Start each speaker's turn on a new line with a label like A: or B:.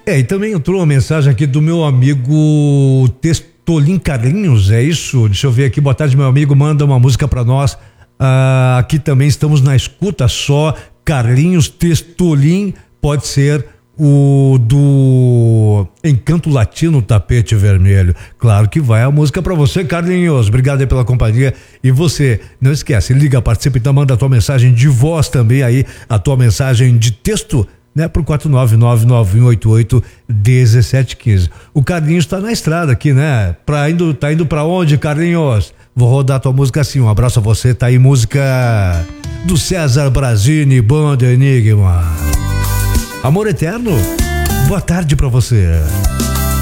A: E também entrou uma mensagem aqui do meu amigo Testolim Carlinhos, é isso? Deixa eu ver aqui, boa tarde, meu amigo, manda uma música pra nós. Aqui também estamos na escuta só. Carlinhos Testolim, pode ser o do Encanto Latino, Tapete Vermelho. Claro que vai a música pra você, Carlinhos. Obrigado aí pela companhia. E você, não esquece, liga, participa, então manda a tua mensagem de voz também aí, a tua mensagem de texto, né, pro 49991881715. O Carlinhos tá na estrada aqui, né? Tá indo pra onde, Carlinhos? Vou rodar tua música assim, um abraço a você, tá aí música do César Brasini, Banda Enigma. Amor Eterno, boa tarde pra você.